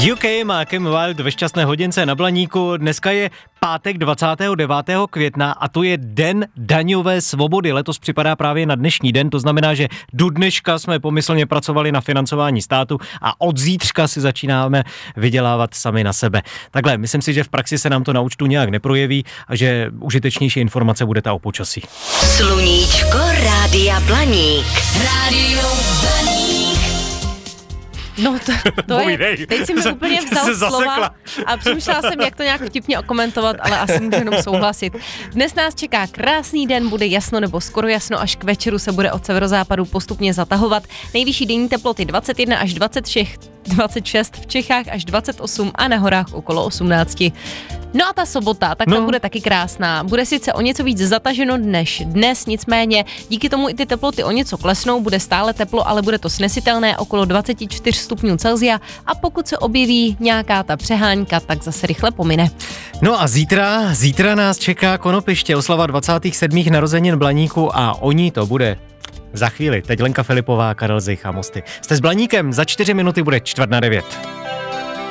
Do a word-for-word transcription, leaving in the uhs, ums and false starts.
U K má Kim Wilde ve šťastné hodince na Blaníku. Dneska je pátek dvacátého devátého května a to je den daňové svobody. Letos připadá právě na dnešní den, to znamená, že do dneška jsme pomyslně pracovali na financování státu a od zítřka si začínáme vydělávat sami na sebe. Takhle, myslím si, že v praxi se nám to na účtu nějak neprojeví a že užitečnější informace bude ta o počasí. Sluníčko Rádia Blaník. Rádio Blaník. No to, to je, teď si mi úplně vzal slova a přemýšlela jsem, jak to nějak vtipně okomentovat, ale asi můžu jenom souhlasit. Dnes nás čeká krásný den, bude jasno nebo skoro jasno, až k večeru se bude od severozápadu postupně zatahovat. Nejvyšší denní teploty dvacet jedna až dvacet šest, dvacet šest v Čechách až dvacet osm a na horách okolo osmnáct. No a ta sobota, tak no. ta bude taky krásná. Bude sice o něco víc zataženo než dnes, nicméně díky tomu i ty teploty o něco klesnou, bude stále teplo, ale bude to snesitelné okolo dvacet čtyři stupňů Celsia a pokud se objeví nějaká ta přehánka, tak zase rychle pomine. No a zítra, zítra nás čeká Konopiště, oslava dvacátých sedmých narozenin Blaníku a o ní to bude za chvíli. Teď Lenka Filipová, Karel Zich a Mosty. Jste s Blaníkem, za čtyři minuty bude čtvrt na devět.